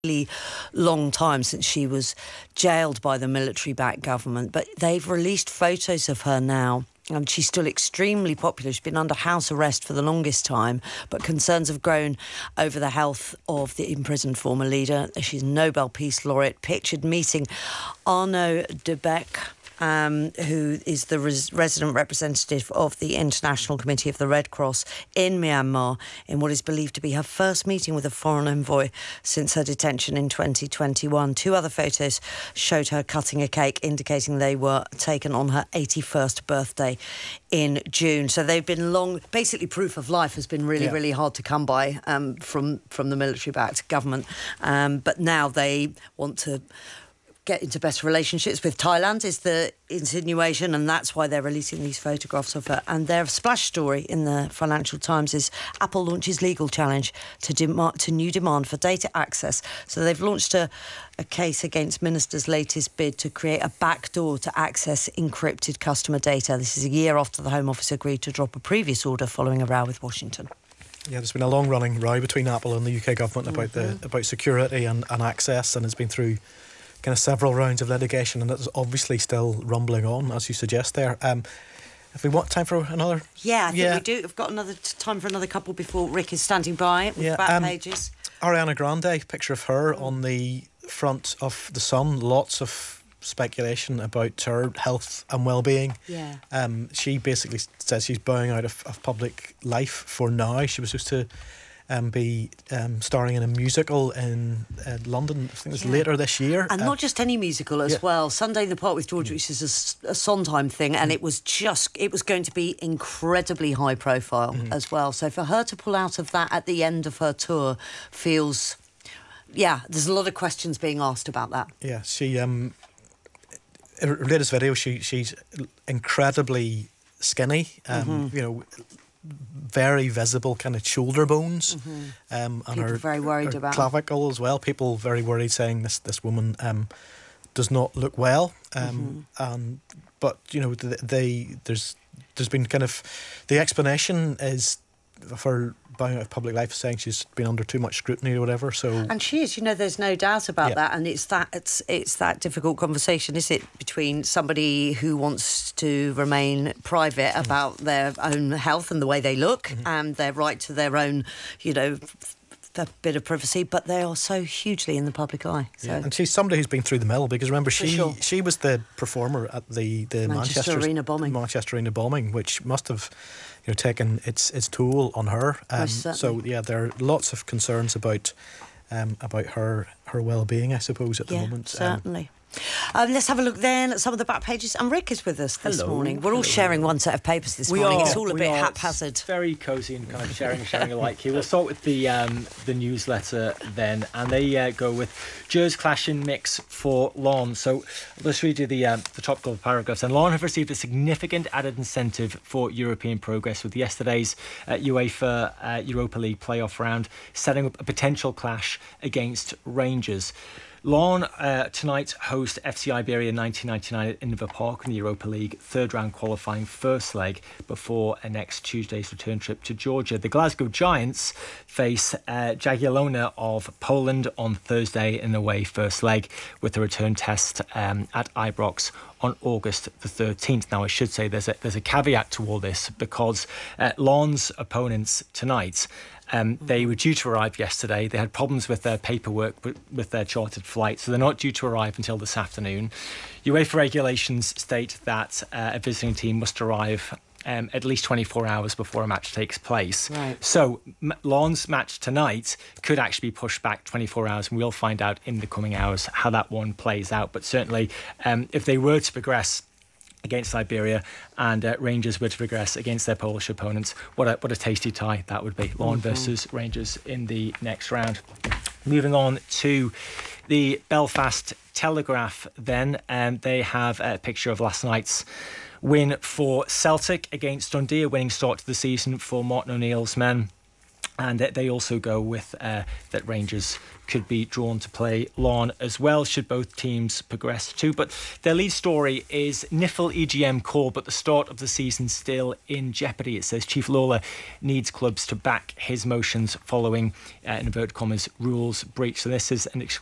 really long time since she was jailed by the military-backed government, but they've released photos of her now. And she's still extremely popular. She's been under house arrest for the longest time, but concerns have grown over the health of the imprisoned former leader. She's Nobel Peace Laureate, pictured meeting Arnaud Debec, who is the resident representative of the International Committee of the Red Cross in Myanmar, in what is believed to be her first meeting with a foreign envoy since her detention in 2021. Two other photos showed her cutting a cake, indicating they were taken on her 81st birthday in June. So they've been long. Basically, proof of life has been really hard to come by from the military-backed government. But now they want to get into better relationships with Thailand, is the insinuation, and that's why they're releasing these photographs of her. And their splash story in the Financial Times is Apple launches legal challenge to new demand for data access. So they've launched a case against Minister's latest bid to create a backdoor to access encrypted customer data. This is a year after the Home Office agreed to drop a previous order following a row with Washington. Yeah, there's been a long-running row between Apple and the UK government about security and access, and it's been through kind of several rounds of litigation, and it's obviously still rumbling on, as you suggest there. If we want time for another... Yeah, I think we do. We've got another time for another couple before Rick is standing by with back pages. Ariana Grande, picture of her on the front of The Sun. Lots of speculation about her health and well-being. Yeah. She basically says she's bowing out of public life for now. She was supposed to be starring in a musical in London, I think it's later this year. And not just any musical as well. Sunday in the Park with George, which is a Sondheim thing, and it was going to be incredibly high profile as well. So for her to pull out of that at the end of her tour feels... Yeah, there's a lot of questions being asked about that. Yeah, she... in her latest video, she's incredibly skinny, you know, very visible kind of shoulder bones, and people her very worried her about clavicle as well. People very worried, saying this woman does not look well. But you know, there's been kind of the explanation is for bowing out of public life, saying she's been under too much scrutiny or whatever. So, and she is, you know, there's no doubt about that. And it's that difficult conversation, is it, between somebody who wants to remain private about their own health and the way they look, and their right to their own, you know, a bit of privacy, but they are so hugely in the public eye. So. And she's somebody who's been through the mill, because remember she was the performer at the Manchester Arena bombing, which must have, you know, taken its toll on her. So yeah, there are lots of concerns about her well-being, I suppose, at the moment. Certainly. Let's have a look then at some of the back pages. And Rick is with us this morning. We're all sharing one set of papers this morning. It's all a bit haphazard. It's very cosy and kind of sharing alike here. We'll start with the newsletter then, and they go with Jers clashing mix for Lens. So let's read you the top couple of paragraphs. And Lens have received a significant added incentive for European progress with yesterday's UEFA Europa League playoff round, setting up a potential clash against Rangers. Lens tonight host FC Iberia 1999 at Inver Park in the Europa League third round qualifying first leg before next Tuesday's return trip to Georgia. The Glasgow Giants face Jagiellona of Poland on Thursday in the away first leg, with the return test at Ibrox on August the 13th. Now, I should say there's a caveat to all this, because Lens opponents tonight, they were due to arrive yesterday. They had problems with their paperwork with their chartered flight, so they're not due to arrive until this afternoon. UEFA regulations state that a visiting team must arrive at least 24 hours before a match takes place. Right. So Lens' match tonight could actually be pushed back 24 hours, and we'll find out in the coming hours how that one plays out. But certainly, if they were to progress against Iberia and Rangers were to progress against their Polish opponents, what a tasty tie that would be. Lens versus Rangers in the next round. Moving on to the Belfast Telegraph then, they have a picture of last night's win for Celtic against Dundee, a winning start to the season for Martin O'Neill's men. And they also go with that Rangers could be drawn to play Lawn as well, should both teams progress too. But their lead story is Nifl EGM call, but the start of the season still in jeopardy. It says Chief Lawler needs clubs to back his motions following, in inverted commas, rules breach. So this is an exclusive